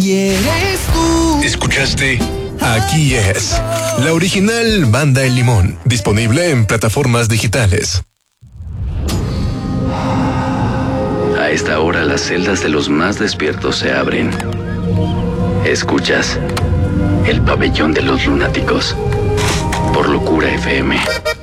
Y eres tú. ¿Escuchaste? Aquí es la original Banda El Limón, disponible en plataformas digitales. A esta hora las celdas de los más despiertos se abren. Escuchas El Pabellón de los Lunáticos por Locura FM.